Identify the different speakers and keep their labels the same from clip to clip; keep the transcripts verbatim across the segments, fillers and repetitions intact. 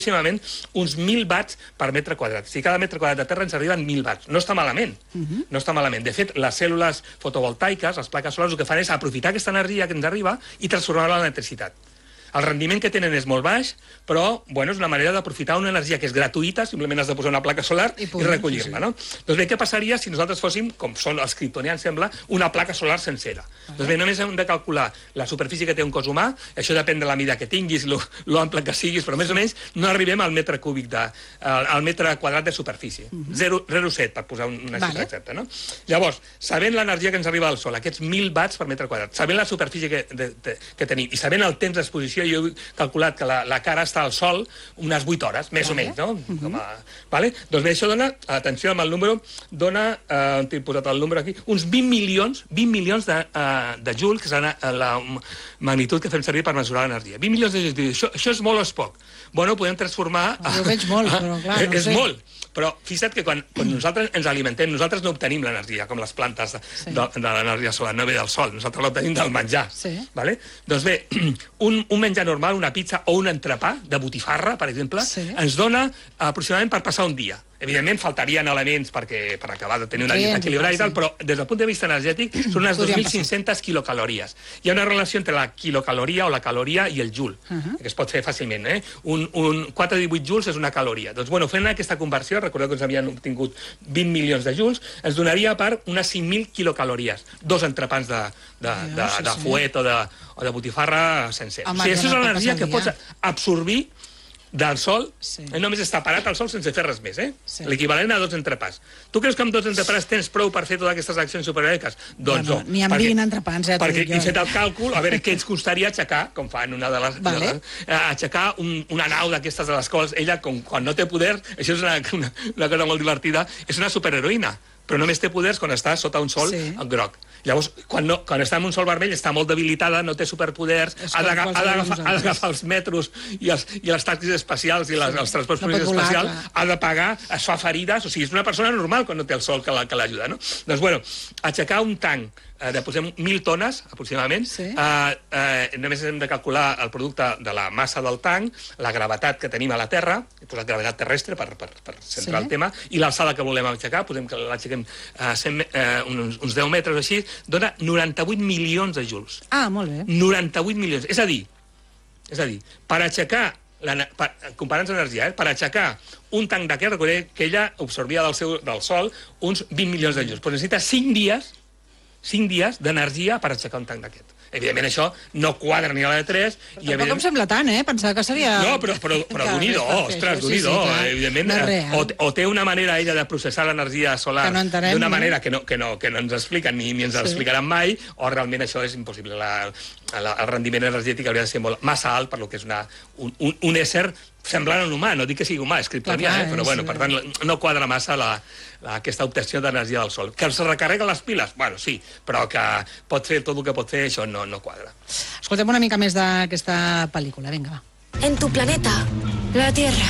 Speaker 1: aproximadament uns mil watts per metre quadrat. Si cada metre quadrat de terra ens arriben mil watts. No està malament. Uh-huh. No està malament. De fet, les cèl·lules fotovoltaiques, les plaques solars, el que fan és aprofitar aquesta energia que ens arriba i transformar-la en electricitat. El rendiment que tenen és molt baix, però bueno, és una manera d'aprofitar una energia que és gratuïta, simplement has de posar una placa solar i, i recollir-la. No? Doncs bé, què passaria si nosaltres fóssim, com són els criptonians, sembla, una placa solar sencera? Uh-huh. Doncs bé, només hem de calcular la superfície que té un cos humà, això depèn de la mida que tinguis, lo, lo ample que siguis, però més o menys no arribem al metre cúbic, de, al, al metre quadrat de superfície. Uh-huh. zero coma set, per posar una xifra vale. Exacta. No? Llavors, sabent l'energia que ens arriba al Sol, aquests mil watts per metre quadrat, sabent la superfície que, de, de, que tenim i sabent el temps d'exposició, jo he calculat que la, la cara està al sol unes vuit hores, més vale. O menys, no? Uh-huh. Com a, vale? Doncs bé, això dona, atenció amb el número, dona, eh, t'he posat el número aquí, uns vint milions, vint milions de, uh, de joules, que és la, la magnitud que fem servir per mesurar l'energia. vint milions de joules. Això, això és molt o és poc? Bueno, podem transformar...
Speaker 2: Jo veig molt, però clar, no
Speaker 1: és sé. molt. Però fixa't que quan, quan nosaltres ens alimentem, nosaltres no obtenim l'energia, com les plantes de, sí. de, de l'energia solar, no ve del sol, nosaltres l'obtenim del menjar. Sí. Vale? Doncs bé, un, un menjar normal, una pizza o un entrepà de botifarra, per exemple, sí. ens dona aproximadament per passar un dia. Evidentment, faltarien elements perquè, per acabar de tenir una dieta equilibrada i tal, però des del punt de vista energètic són unes dos mil cinc-centes quilocalories. Hi ha una relació entre la quilocaloria o la caloria i el joule, uh-huh. que es pot fer fàcilment. Eh? Un, un quatre coma divuit joules és una caloria. Doncs, bueno, fent aquesta conversió, recordeu que ens havien obtingut vint milions de joules, ens donaria per unes cinc mil quilocalories. Dos entrepans de, de, de, de, de fuet o de, o de botifarra sencers. O sigui, això és l'energia que pots absorbir del sol, sí. eh, només està parat al sol sense fer res més, eh? Sí. L'equivalent a dos entrepans. Tu creus que amb dos entrepans tens prou per fer totes aquestes accions superheroiques? Doncs no.
Speaker 2: Ni amb vint entrepans, ja
Speaker 1: t'ho dic jo. Perquè he fet el càlcul, a veure què ens costaria aixecar, com fan una de les... Vale. De les eh, aixecar un, una nau d'aquestes de les quals ella, com, quan no té poder, això és una, una, una cosa molt divertida, és una superheroïna, però només té poders quan està sota un sol sí. groc. Llavors, quan, no, quan està en un sol vermell està molt debilitada, no té superpoders, ha d'agafar els metros i els, i els taxis espacials i les, els transports públics no espacials, ha de pagar, es fa ferides, o sigui, és una persona normal quan no té el sol que l'ajuda, no? Doncs, bueno, aixecar un tanc eh, de, posem, mil tones, aproximadament, sí. eh, eh, només hem de calcular el producte de la massa del tanc, la gravetat que tenim a la Terra, he posat gravetat terrestre per, per, per centrar sí. el tema, i l'alçada que volem aixecar, podem que l'aixequem eh, eh, uns, uns deu metres o així, dona noranta-vuit milions de joules.
Speaker 2: Ah, molt bé.
Speaker 1: noranta-vuit milions. És a dir, és a dir, per aixecar, comparant l'energia, eh, per aixecar un tanc d'aquest, recordeu que ella absorbia del, seu, del sol uns vint milions de joules. Però necessita cinc dies, cinc dies d'energia per aixecar un tanc d'aquest. Evidentment, això no quadra ni a la de tres.
Speaker 2: Però tampoc evident... em sembla tant, eh? Pensava que seria...
Speaker 1: No, però, però, però d'un-hi-do, ostres, d'un-hi-do. Sí, sí, evidentment, no o, o té una manera ella de processar l'energia solar no d'una no? manera que no, que, no, que no ens expliquen ni, ni ens sí. explicaran mai, o realment això és impossible. La, la, el rendiment energètic hauria de ser molt, massa alt per lo que és una, un, un, un ésser semblant a un humà, no dic que sigui humà, és criptonià, eh? però bueno, per tant no quadra massa la, la, aquesta obtenció d'energia del sol. Que se recarrega les piles? Bueno, sí, però que pot fer tot el que pot fer, això no, no quadra.
Speaker 2: Escoltem una mica més d'aquesta pel·lícula, vinga, va.
Speaker 3: En tu planeta, la Tierra,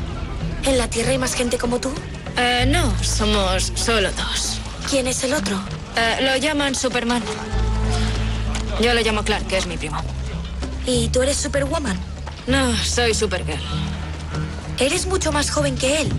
Speaker 3: ¿en la Tierra hay más gente como tú?
Speaker 4: Uh, no, somos solo dos.
Speaker 3: ¿Quién es el otro?
Speaker 4: Uh, lo llaman Superman. Yo lo llamo Clark, que es mi primo.
Speaker 3: ¿Y tú eres Superwoman?
Speaker 4: No, soy Supergirl.
Speaker 3: ¿Eres mucho más joven que él?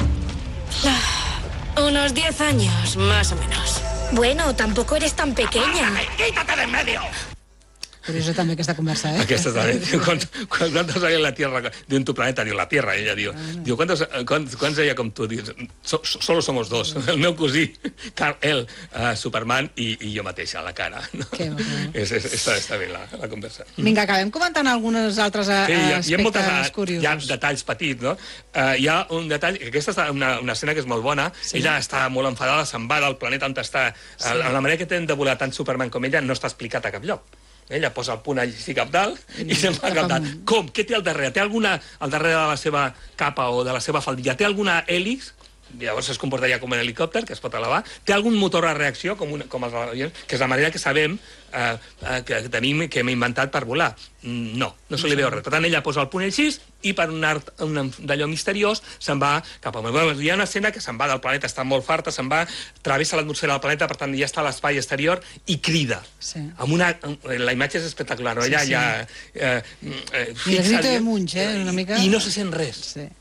Speaker 4: Uh, unos diez años, más o menos.
Speaker 3: Bueno, tampoco eres tan pequeña.
Speaker 1: ¡Quítate de en medio!
Speaker 2: Curiosa també aquesta conversa, eh?
Speaker 1: Aquesta també. ¿Cuántos hay en la Tierra? Diu, en tu planeta, diu, la Tierra. Ella diu, ah, no. diu ¿cuántos, quants, quants ella com tu? Diu, so, solo somos dos. El meu cosí, Carl, el, uh, Superman, i, i jo mateixa, la cara. No? Que bo, que és, és, està, està bé la, la conversa.
Speaker 2: Vinga, acabem comentant algunes altres sí, hi ha, aspectes hi ha moltes, curiosos.
Speaker 1: Hi ha detalls petits, no? Uh, hi ha un detall, que aquesta és una, una escena que és molt bona, sí. ella està molt enfadada, se'n va del planeta on està. Sí. La, la manera que tenen de volar tant Superman com ella no està explicat a cap lloc. Ella posa el punt allí cap dalt i se'n va cap dalt. Com? Què té al darrere? Té alguna, al darrere de la seva capa o de la seva faldilla, té alguna hèlix? Llavors es comportaria com un helicòpter, que es pot elevar. Té algun motor a reacció, com, una, com els avions, que és la manera que sabem eh, eh, que tenim, que hem inventat per volar. No, no se li veu res. Per tant, ella posa el punt així i per un art un, d'allò misteriós se'n va cap a... Bueno, hi ha una escena que se'n va del planeta, està molt farta, se'n va, travessa l'atmosfera del planeta, per tant, ja està a l'espai exterior i crida. Sí. Amb una, la imatge és espectacular, no? Ella sí, sí. ja... Eh,
Speaker 2: eh, fixa, I el grito de Munch, eh? Una mica...
Speaker 1: I no se sent res. Sí.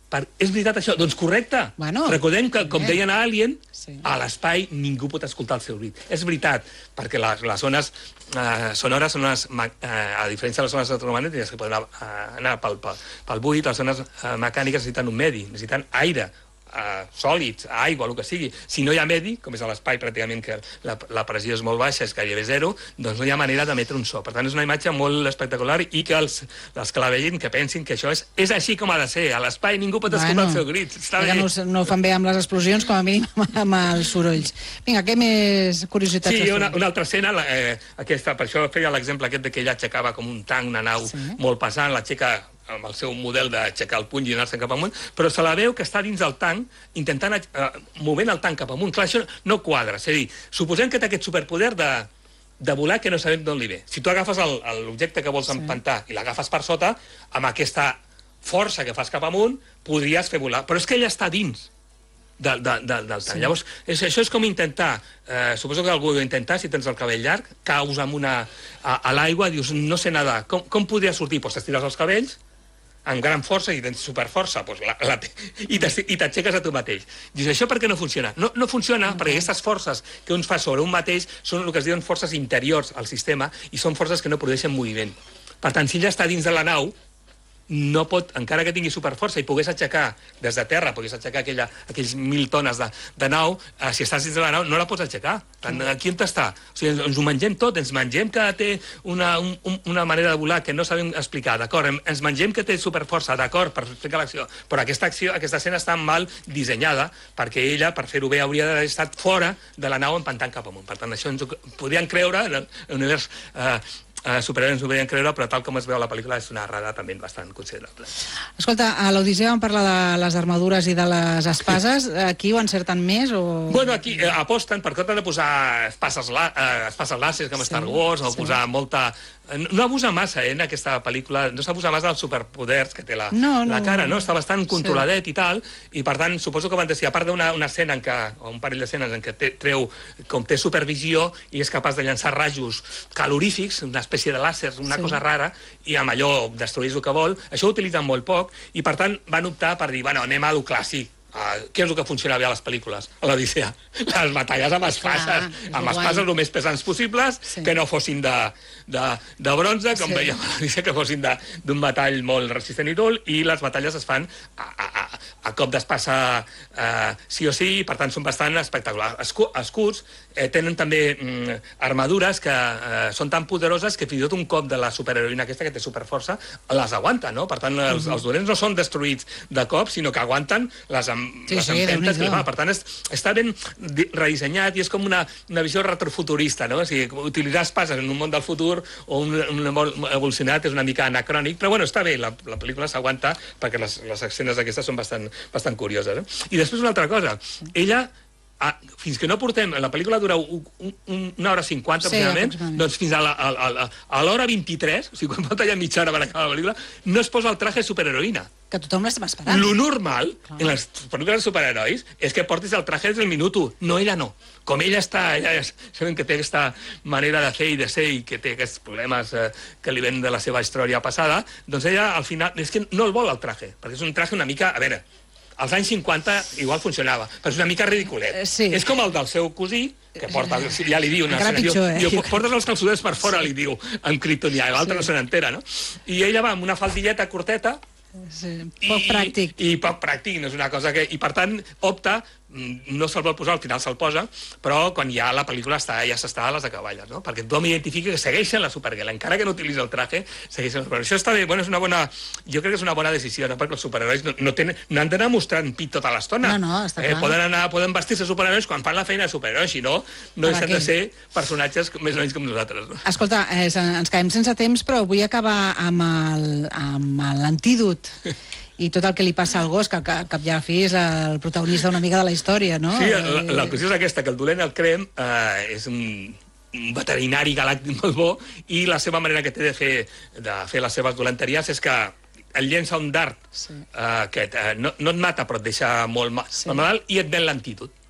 Speaker 1: Per... És veritat això? Doncs correcte.
Speaker 2: Bueno,
Speaker 1: recordem que, com
Speaker 2: bé.
Speaker 1: deien a Alien,
Speaker 2: Sí.
Speaker 1: a l'espai ningú pot escoltar el seu crit. És veritat, perquè les, les zones eh, sonores són unes, eh, a diferència de les zones electromagnètiques que poden eh, anar pel, pel, pel buit, les zones eh, mecàniques necessiten un medi, necessiten aire, Uh, sòlids, aigua, el que sigui. Si no hi ha medi, com és a l'espai pràcticament que la, la pressió és molt baixa, és gairebé zero, doncs no hi ha manera d'emetre un so. Per tant, és una imatge molt espectacular i que els, els que la vegin que pensin que això és, és així com ha de ser. A l'espai ningú pot escoltar
Speaker 2: Bueno,
Speaker 1: el seu crit. Està bé.
Speaker 2: No, no ho fan bé amb les explosions, com a mínim amb els sorolls. Vinga, què més curiositats?
Speaker 1: Sí, una, una altra escena, la, eh, aquesta, per això feia l'exemple aquest de que ella aixecava com un tanc, una nau
Speaker 2: Sí.
Speaker 1: molt pesant, l'aixeca amb el seu model d'aixecar el puny i anar-se'n cap amunt, però se la veu que està dins del tanc, intentant, eh, movent el tanc cap amunt. Clar, això no quadra. És a dir, suposem que té aquest superpoder de, de volar que no sabem d'on li ve. Si tu agafes el- el- l'objecte que vols
Speaker 2: Sí.
Speaker 1: empantar i l'agafes per sota, amb aquesta força que fas cap amunt, podries fer volar. Però és que ella està dins de, de, de, del tanc. Sí. Llavors, és, això és com intentar, eh, suposo que algú ho intentar, si tens el cabell llarg, caus amb una, a, a l'aigua, dius, no sé nedar, com, com podria sortir? Doncs t'estires els cabells, amb gran força i tens superforça, doncs la, la, i t'aixeques a tu mateix. Dius, això per què no funciona? No, no funciona perquè aquestes forces que un fa sobre un mateix són el que es diuen forces interiors al sistema i són forces que no produeixen moviment. Per tant, si ella està dins de la nau, no pot, encara que tingui superforça i pogués aixecar des de terra, pogués aixecar aquella, aquells mil tones de, de nau, eh, si estàs dins de la nau no la pots aixecar. Tant, aquí on està? O sigui, ens ho mengem tot, ens mengem que té una, un, una manera de volar que no sabem explicar, d'acord, ens mengem que té superforça, d'acord, per explicar l'acció, però aquesta acció, aquesta escena està mal dissenyada perquè ella, per fer-ho bé, hauria d'haver estat fora de la nau empantant cap amunt. Per tant, això ens ho podien creure en l'univers eh, Uh, superherois ens ho podien creure, però tal com es veu a la pel·lícula és una errada també bastant considerable.
Speaker 2: Escolta, a l'Odissea vam parlar de les armadures i de les espases. Aquí ho encerten més o...?
Speaker 1: Bueno, aquí eh, aposten per compte de posar espases, la, eh, espases làsers com
Speaker 2: Sí,
Speaker 1: Star Wars, o
Speaker 2: sí.
Speaker 1: posar molta... No abusa massa, eh, en aquesta pel·lícula, no s'abusa massa dels superpoders que té la,
Speaker 2: No, no.
Speaker 1: la cara, no? Està bastant
Speaker 2: Sí.
Speaker 1: controladet i tal, i per tant, suposo que van decidir, a part d'una una escena en què, o un parell d'escenes en què té, treu, com té supervisió i és capaç de llançar rajos calorífics, una espècie de làsers, una
Speaker 2: Sí.
Speaker 1: cosa rara, i amb allò destrueix el que vol, això ho utilitzen molt poc, i per tant van optar per dir, bueno, anem a lo clàssic. Uh, què és el que funciona bé a les pel·lícules? A l'Odissea. Les batalles amb espases.
Speaker 2: Clar, és
Speaker 1: amb
Speaker 2: guai.
Speaker 1: espases el més pesants possibles,
Speaker 2: Sí.
Speaker 1: que no fossin de, de, de bronze, com
Speaker 2: Sí.
Speaker 1: veiem a l'Odissea, que fossin de- d'un metall molt resistent i dur, i les batalles es fan a, a, a, a cop d'espasa eh, sí o sí, i per tant són bastant espectaculars. Escu escuts eh, tenen també mm, armadures que eh, són tan poderoses que fins i tot un cop de la superheroïna aquesta, que té superforça, les aguanta, no? Per tant, els, els dolents no són destruïts de cop, sinó que aguanten les, em,
Speaker 2: Sí,
Speaker 1: les
Speaker 2: sí,
Speaker 1: empentes.
Speaker 2: Déu-n'hi-do.
Speaker 1: I, clar, per tant, és, està ben di- redissenyat i és com una, una visió retrofuturista, no? O sigui, utilitzar espases en un món del futur o un, un món evolucionat és una mica anacrònic, però bueno, està bé, la, la pel·lícula s'aguanta perquè les, les escenes aquestes són bastant, bastant curioses. Eh? I després una altra cosa, ella a, fins que no portem, la pel·lícula dura un, un, una hora cinquanta,
Speaker 2: Sí,
Speaker 1: aproximadament,
Speaker 2: aproximadament.
Speaker 1: doncs fins a la- a a- a- a l'hora vint-i-tres, o sigui, quan falta ja mitja hora per acabar la pel·lícula, no es posa el traje superheroïna.
Speaker 2: Que tothom l'estem esperant.
Speaker 1: Lo normal,
Speaker 2: Clar.
Speaker 1: en les pel·lícules de superherois, és que portis el traje des del minut u. No, ella no. Com ella està, ella és, sabem que té aquesta manera de fer i de ser i que té aquests problemes eh, que li ven de la seva història passada, doncs ella, al final, és que no el vol el traje, perquè és un traje una mica... A veure, als anys cinquanta igual funcionava, però és una mica ridiculet.
Speaker 2: Eh, sí.
Speaker 1: És com el del seu cosí, que porta, ja li diu, una
Speaker 2: Encara
Speaker 1: diu,
Speaker 2: pitjor, eh?
Speaker 1: diu, portes els calçotets per fora, li diu, en kryptonià, i l'altre
Speaker 2: Sí.
Speaker 1: no se n'entera, no? I ella va amb una faldilleta curteta,
Speaker 2: Sí, poc pràctic.
Speaker 1: I, i poc pràctic, no és una cosa que... I per tant, opta, mm, no se'l vol posar, al final se'l posa, però quan ja la pel·lícula està, ja s'està a les acaballes, no? Perquè tothom identifica que segueixen la Supergirl, encara que no utilitza el traje, segueixen la Supergirl. Això està bé, bueno, és una bona... Jo crec que és una bona decisió, no? Perquè els superherois no, no, tenen, no han d'anar mostrant pit tota l'estona.
Speaker 2: No, no, està
Speaker 1: eh,
Speaker 2: clar.
Speaker 1: poden anar, poden vestir-se superherois quan fan la feina de superherois, si no, no
Speaker 2: Per
Speaker 1: deixen
Speaker 2: què?
Speaker 1: de ser personatges més o menys com nosaltres, no?
Speaker 2: Escolta, eh, ens quedem sense temps, però vull acabar amb el- amb l'antídot i tot el que li passa al gos, que, que cap ja fi és el protagonista una mica de la història, no?
Speaker 1: Sí, la, la qüestió és aquesta, que el dolent, el Crem, eh, és un, un veterinari galàctic molt bo, i la seva manera que té de fer, de fer les seves dolenteries és que et llença un dart
Speaker 2: Sí.
Speaker 1: eh, que et, eh, no, no et mata, però et deixa molt, ma
Speaker 2: Sí.
Speaker 1: molt malalt, i et ven l'antídot.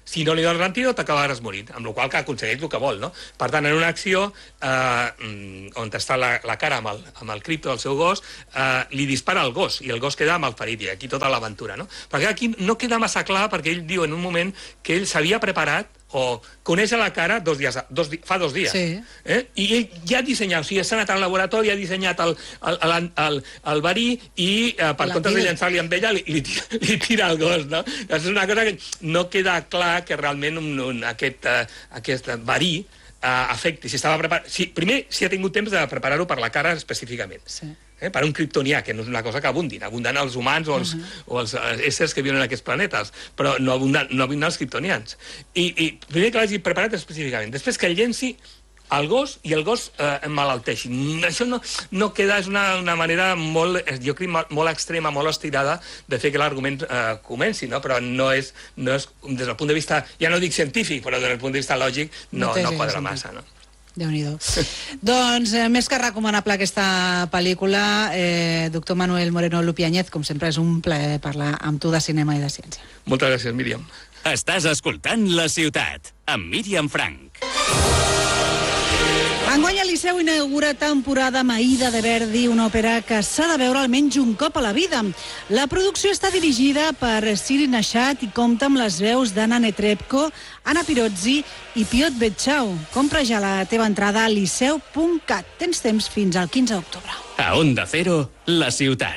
Speaker 1: Si no li dones l'antídot, t'acabaràs morint, amb la qual cosa aconsegueix el que vol, no? Per tant, en una acció eh, on està la, la cara amb el, amb el cripto del seu gos, eh, li dispara el gos, i el gos queda amb el ferit, i aquí tota l'aventura, no? Perquè aquí no queda massa clar, perquè ell diu en un moment que ell s'havia preparat o coneix la cara dos dies, dos, fa dos dies.
Speaker 2: Sí.
Speaker 1: Eh? I ell ja ha dissenyat, o sigui, s'ha anat al laboratori, ha dissenyat el, el, el, el, el verí i eh, per comptes de llançar-li amb ella li, li, tira, li tira el gos, no? És una cosa que no queda clar que realment un, un, aquest, uh, aquest verí uh, afecti. Si estava preparat... Si, primer, si ha tingut temps de preparar-ho per la cara específicament. Sí. Eh, per un criptonià, que no és una cosa que abundin. Abunden els humans o els, uh -huh. o els éssers que viuen en aquests planetes, però no abunden, no abunden els criptonians. I, i primer que l'hagi preparat específicament. Després que el llenci el gos i el gos eh, emmalalteixi. Això no, no queda, és una, una manera molt, jo crec, molt extrema, molt estirada de fer que l'argument eh, comenci, no? Però no és, no és, des del punt de vista, ja no dic científic, però des del punt de vista lògic, no, no, no quadra massa, no?
Speaker 2: Déu-n'hi-do. Doncs eh, més que recomanable aquesta pel·lícula, eh, doctor Manuel Moreno Lupiáñez, com sempre és un plaer parlar amb tu de cinema i de ciència.
Speaker 1: Moltes gràcies, Míriam.
Speaker 5: Estàs escoltant La Ciutat, amb Míriam Frank.
Speaker 2: Enguany el Liceu inaugura temporada amb Aida de Verdi, una òpera que s'ha de veure almenys un cop a la vida. La producció està dirigida per Siri Nashat i compta amb les veus d'Anna Netrebko, Anna Pirozzi i Piotr Betchau. Compra ja la teva entrada a liceu punt cat. Tens temps fins al quinze d'octubre.
Speaker 5: A Onda Cero, La Ciutat.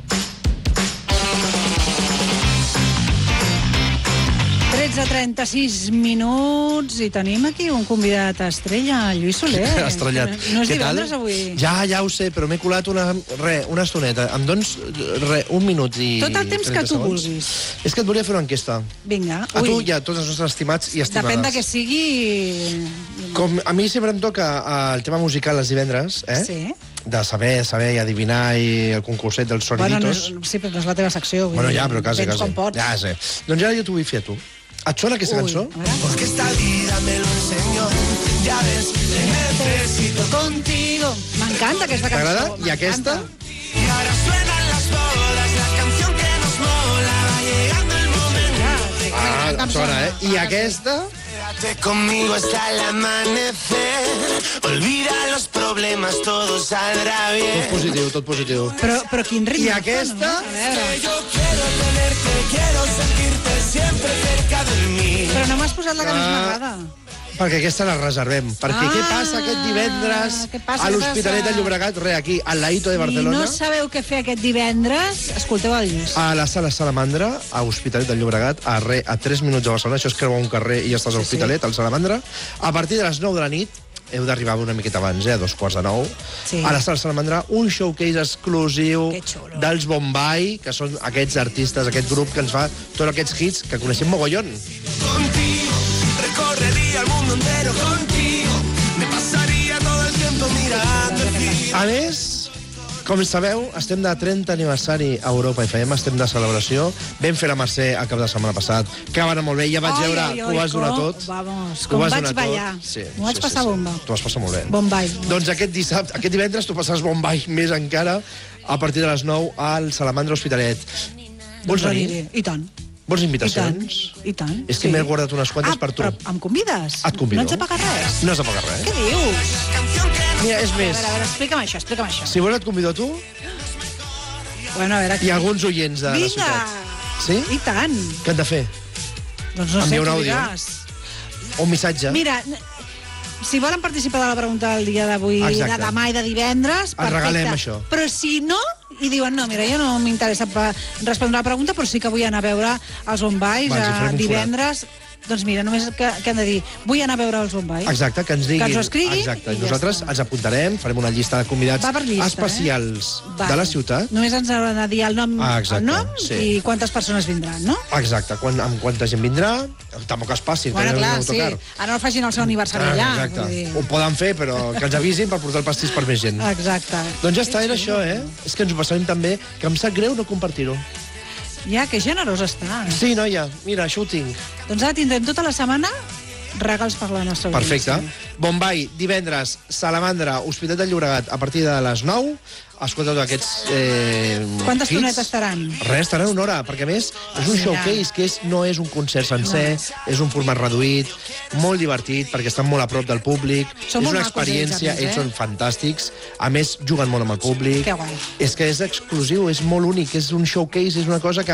Speaker 2: tretze trenta-sis minuts i tenim aquí un convidat estrella, Lluís Soler.
Speaker 6: Estrellat.
Speaker 2: No és
Speaker 6: Què
Speaker 2: divendres
Speaker 6: tal?
Speaker 2: avui.
Speaker 6: Ja, ja ho sé, però m'he colat una, re, una estoneta. Em dones re, un minut i...
Speaker 2: Tot el temps que tu
Speaker 6: segons?
Speaker 2: vulguis.
Speaker 6: És que et volia fer una enquesta.
Speaker 2: Vinga.
Speaker 6: A tu i a tots els nostres estimats i estimades.
Speaker 2: Depèn de què sigui...
Speaker 6: Com a mi sempre em toca el tema musical els divendres, eh?
Speaker 2: Sí.
Speaker 6: De saber, saber i adivinar i el concurset dels soniditos.
Speaker 2: Bueno, no és, sí, però no és la teva secció.
Speaker 6: Bueno, ja, però quasi,
Speaker 2: Vens
Speaker 6: quasi.
Speaker 2: com pots.
Speaker 6: Ja sé. Doncs ara jo t'ho vull fer a tu. Et sona aquesta
Speaker 2: Uy,
Speaker 6: cançó?
Speaker 7: Porque esta vida me lo enseñó. Ya ves, necesito
Speaker 2: Contigo. M'encanta aquesta cançó.
Speaker 6: T'agrada? I aquesta?
Speaker 7: y ahora suenan las bodas, la canción que nos mola, va llegando el momento.
Speaker 6: Ah, et sona, eh? I aquesta?
Speaker 7: Quédate conmigo hasta el amanecer. Olvida los problemas, todo saldrá
Speaker 6: Tot
Speaker 7: bien.
Speaker 6: positiu, tot positiu.
Speaker 2: Però, però quin ritme.
Speaker 6: I aquesta?
Speaker 2: No? A veure.
Speaker 7: Que yo quiero tenerte, quiero sentirte siempre cerca de mí.
Speaker 2: Però no m'has posat la que més
Speaker 6: Ah.
Speaker 2: m'agrada.
Speaker 6: Perquè aquesta la reservem. Perquè
Speaker 2: Ah,
Speaker 6: què passa aquest divendres
Speaker 2: què passa,
Speaker 6: a
Speaker 2: què
Speaker 6: l'Hospitalet
Speaker 2: passa?
Speaker 6: de Llobregat, re, aquí, al Laito de
Speaker 2: Si
Speaker 6: Barcelona,
Speaker 2: no sabeu què fer aquest divendres, escolteu el Lluís.
Speaker 6: a la sala Salamandra, a Hospitalet de Llobregat, a, re, a tres minuts de Barcelona, això és creuar un carrer i ja estàs a l'Hospitalet, al Salamandra. A partir de les nou de la nit, heu d'arribar una miqueta abans, eh, a dos quarts de nou,
Speaker 2: Sí.
Speaker 6: a la sala Salamandra, un showcase exclusiu
Speaker 2: Que xulo.
Speaker 6: dels Bombay, que són aquests artistes, aquest grup que ens fa tots aquests hits que coneixem mogollon.
Speaker 7: Contigo recorrería el mundo entero contigo. Me pasaría todo el tiempo mirando el cielo.
Speaker 6: A més, com sabeu, estem de trenta aniversari a Europa F M, estem de celebració. Vam fer la Mercè el cap de setmana passat, que va anar molt bé, ja vaig
Speaker 2: Ai,
Speaker 6: veure
Speaker 2: ai,
Speaker 6: que
Speaker 2: ai,
Speaker 6: ho vas donar
Speaker 2: com-
Speaker 6: tot.
Speaker 2: vamos,
Speaker 6: Ho
Speaker 2: com
Speaker 6: vas
Speaker 2: vaig
Speaker 6: donar
Speaker 2: ballar.
Speaker 6: tot. Sí,
Speaker 2: M'ho vaig
Speaker 6: sí,
Speaker 2: passar
Speaker 6: sí,
Speaker 2: bomba.
Speaker 6: Sí. T'ho vas passar molt bé.
Speaker 2: Bombay.
Speaker 6: Doncs aquest dissabte, aquest divendres tu passaràs Bombay més encara a partir de les nou al Salamandra Hospitalet. Vols
Speaker 2: Doncs
Speaker 6: venir?
Speaker 2: aniré. I tant.
Speaker 6: Vols
Speaker 2: I tant.
Speaker 6: invitacions?
Speaker 2: I tant.
Speaker 6: És que m'he guardat unes quantes
Speaker 2: ah,
Speaker 6: per tu.
Speaker 2: Però em convides?
Speaker 6: Et convido.
Speaker 2: No ets de pagar res?
Speaker 6: No has de pagar res.
Speaker 2: Què dius?
Speaker 6: Mira, és
Speaker 2: A
Speaker 6: més,
Speaker 2: veure, a veure, explica'm això, explica'm això.
Speaker 6: si vols et convido a tu
Speaker 2: Bueno, a veure...
Speaker 6: i alguns oients de la
Speaker 2: Vinga!
Speaker 6: ciutat. Sí?
Speaker 2: I tant.
Speaker 6: Què han de fer?
Speaker 2: Doncs no sé,
Speaker 6: Envia un
Speaker 2: tu
Speaker 6: àudio.
Speaker 2: diràs.
Speaker 6: Un missatge?
Speaker 2: Mira, n- si volen participar de la pregunta del dia d'avui, de
Speaker 6: Exacte.
Speaker 2: demà i de divendres,
Speaker 6: Els regalem,
Speaker 2: perfecte.
Speaker 6: això.
Speaker 2: Però si no, i diuen, no, mira, jo no m'interessa pa- respondre la pregunta, però sí que vull anar a veure els Bombais
Speaker 6: Va, si farem
Speaker 2: a
Speaker 6: un
Speaker 2: divendres. Doncs mira, només que, que han de dir, vull anar a veure els Bombais.
Speaker 6: Exacte, que ens diguin.
Speaker 2: Que ens ho escriguin
Speaker 6: Exacte,
Speaker 2: i
Speaker 6: i
Speaker 2: ja
Speaker 6: nosaltres
Speaker 2: està.
Speaker 6: ens apuntarem, farem una llista de convidats
Speaker 2: Va per llista,
Speaker 6: especials
Speaker 2: eh? Va.
Speaker 6: de la ciutat.
Speaker 2: Només ens hauran de dir el nom,
Speaker 6: Ah, exacte,
Speaker 2: el nom
Speaker 6: sí.
Speaker 2: i quantes persones vindran, no?
Speaker 6: Exacte, quan, amb quanta gent vindrà, tampoc es passin,
Speaker 2: Bueno,
Speaker 6: que no hi ha
Speaker 2: clar,
Speaker 6: un
Speaker 2: sí.
Speaker 6: autocar.
Speaker 2: Ara no facin el seu aniversari
Speaker 6: Ah,
Speaker 2: allà.
Speaker 6: exacte,
Speaker 2: vull dir.
Speaker 6: ho poden fer, però que ens avisin per portar el pastís per més gent.
Speaker 2: Exacte.
Speaker 6: Doncs ja està, era això, eh? És que ens ho passarem també, que em sap greu no compartir-ho.
Speaker 2: Ja, que generós està.
Speaker 6: Sí, noia, mira, això ho tinc.
Speaker 2: Doncs ara tindrem tota la setmana regals per la nostra audiència.
Speaker 6: Perfecte. Bombai, divendres, Salamandra, Hospitalet de Llobregat, a partir de les nou. Escolta, tots aquests... Eh,
Speaker 2: Quantes
Speaker 6: hits.
Speaker 2: tonetes estaran?
Speaker 6: Res, estaran una hora, perquè a més és un
Speaker 2: Mira.
Speaker 6: showcase que és, no és un concert sencer, és un format reduït, molt divertit, perquè estan molt a prop del públic,
Speaker 2: Són
Speaker 6: és
Speaker 2: molt
Speaker 6: una
Speaker 2: macos,
Speaker 6: experiència,
Speaker 2: ells, a més,
Speaker 6: ells
Speaker 2: eh?
Speaker 6: són fantàstics, a més juguen molt amb el públic,
Speaker 2: Que guai.
Speaker 6: és que és exclusiu, és molt únic, és un showcase, és una cosa que